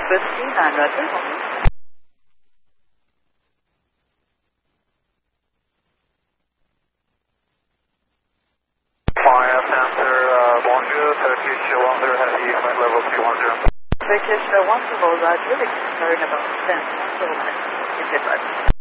Whiskey 9 Roger. Maya Panther, bonjour, Turkish 10, heavy flight level 210. Turkish 10, Roger, concern about 10, 1 kilometer.